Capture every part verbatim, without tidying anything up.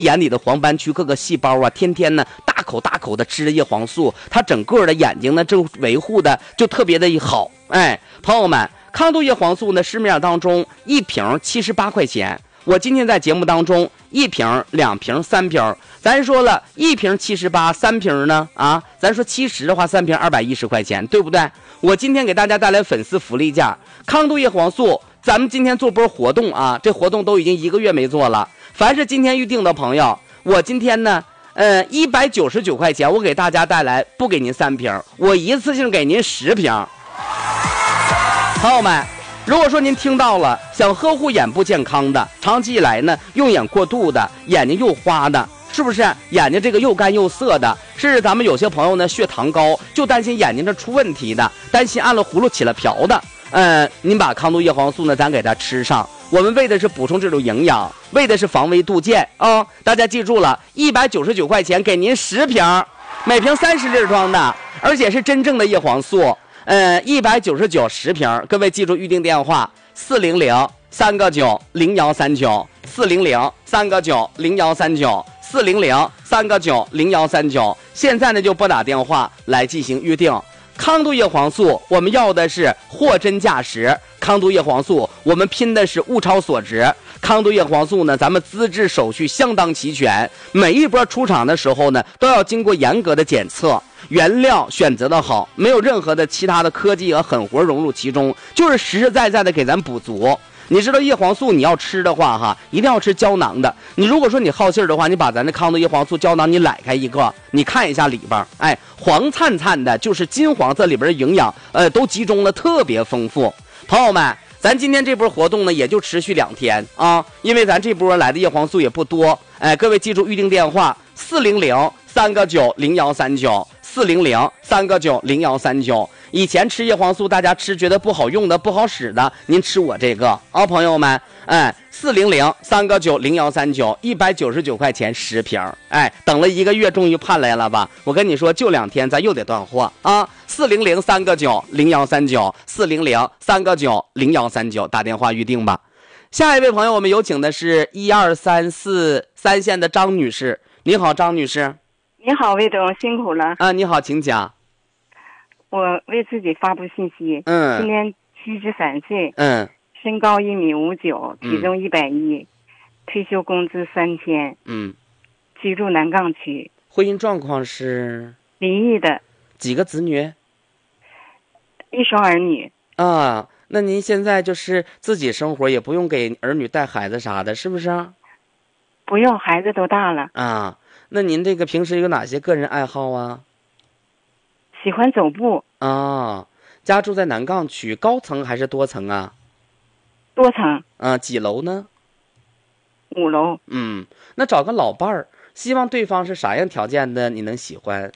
眼里的黄斑区各个细胞啊，天天呢大口大口的吃着叶黄素，它整个的眼睛呢就维护的就特别的好。哎，朋友们，康度叶黄素呢市面上当中一瓶七十八块钱，我今天在节目当中一瓶、两瓶、三瓶，咱说了一瓶七十八，三瓶呢啊，咱说七十的话，三瓶二百一十块钱，对不对？我今天给大家带来粉丝福利价，康度叶黄素，咱们今天做波活动啊，这活动都已经一个月没做了。凡是今天预定的朋友，我今天呢，呃，一百九十九块钱，我给大家带来，不给您三瓶，我一次性给您十瓶。朋友们，如果说您听到了，想呵护眼部健康的，长期以来呢用眼过度的，眼睛又花的，是不是眼睛这个又干又涩的，甚至咱们有些朋友呢血糖高，就担心眼睛这出问题的，担心按了葫芦起了瓢的，呃，您把康度叶黄素呢，咱给它吃上。我们为的是补充这种营养，为的是防微杜渐啊、哦！大家记住了，一百九十九块钱给您十瓶，每瓶三十粒装的，而且是真正的叶黄素。呃，一百九十九十瓶，各位记住预定电话：四零零三个九零幺三九，四零零三个九零幺三九，四零零三个九零幺三九。现在呢就拨打电话来进行预定。康度叶黄素，我们要的是货真价实。康度叶黄素，我们拼的是物超所值。康度叶黄素呢，咱们资质手续相当齐全，每一波出厂的时候呢，都要经过严格的检测，原料选择的好，没有任何的其他的科技和狠活融入其中，就是实实在在的给咱补足。你知道叶黄素你要吃的话哈，一定要吃胶囊的。你如果说你好信儿的话，你把咱的康度叶黄素胶囊你揽开一个，你看一下里边，哎，黄灿灿的，就是金黄色，里边的营养呃都集中了，特别丰富。朋友们，咱今天这波活动呢也就持续两天啊，因为咱这波来的叶黄素也不多。哎，各位记住预定电话：四零零三个九零幺三九，四零零三个九零幺三九。以前吃叶黄素大家吃觉得不好用的不好使的，您吃我这个啊，朋友们，哎，四零零三个九零幺三九，一百九十九块钱十瓶，哎，等了一个月终于盼来了吧？我跟你说，就两天咱又得断货啊！四零零三个九零幺三九，四零零三个九零幺三九，打电话预定吧。下一位朋友，我们有请的是一二三四三线的张女士。你好，张女士。 你好，魏总，辛苦了啊！你好，请讲。 我为自己发布信息。 嗯， 今年七十三岁。 嗯， 身高一米五九，体重一百一，退休工资三千。 嗯， 居住南岗区。 婚姻状况是离异的。 几个子女？ 一双儿女。 啊，那您现在就是自己生活，也不用给儿女带孩子啥的，是不是？ 不用，孩子都大了。 啊，那您这个平时有哪些个人爱好啊？ 喜欢走步。 啊，家住在南岗区，高层还是多层啊？ 多层。 啊，几楼呢？ 五楼。 嗯，那找个老伴儿，希望对方是啥样条件的？你能喜欢？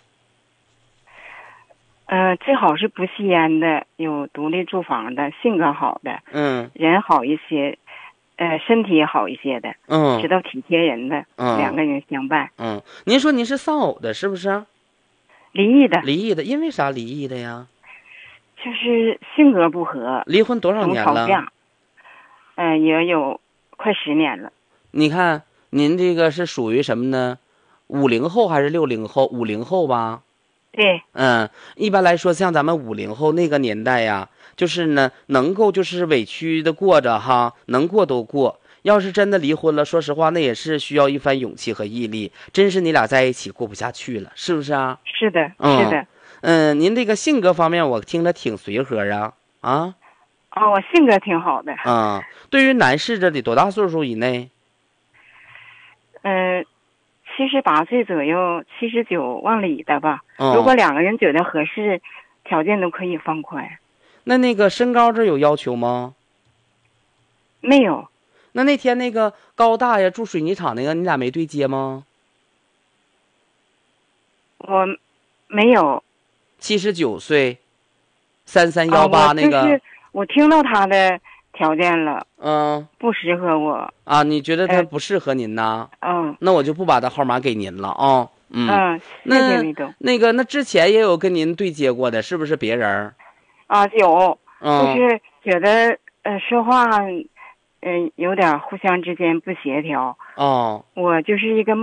呃，最好是不吸烟的，有独立住房的，性格好的， 嗯， 人好一些，呃，身体也好一些的， 嗯， 知道体贴人的， 嗯， 两个人相伴。 嗯，您说您是丧偶的，是不是？ 离异的。 离异的，因为啥离异的呀？ 就是性格不合。 离婚多少年了？ 吵架。嗯、呃，也有快十年了。 你看，您这个是属于什么呢？五零后还是六零后？五零后吧。 对。 嗯，一般来说，像咱们五零后那个年代呀，就是呢，能够就是委屈的过着哈，能过都过。要是真的离婚了，说实话，那也是需要一番勇气和毅力。真是你俩在一起过不下去了，是不是啊？ 是的， 嗯、 是的。 嗯，您这个性格方面，我听着挺随和啊啊。 哦，我性格挺好的。 啊、嗯，对于男士，这得多大岁数以内？ 呃，七十八岁左右，七十九往里的吧。 嗯、 如果两个人觉得合适，条件都可以放宽。 那那个身高这有要求吗？ 没有。 那那天那个高大呀，住水泥厂那个，你俩没对接吗？ 我没有。 七十九岁，三三幺八那个。 啊、我就是我听到他的条件了。 嗯。 不适合我。 啊，你觉得他不适合您呐？ 嗯、呃。 那我就不把他号码给您了啊、哦。嗯。 嗯，谢谢李总。 那个，那之前也有跟您对接过的，是不是别人？ 啊，有。 嗯。 就是觉得呃说话。 嗯、有点互相之间不协调。 哦， 我就是一个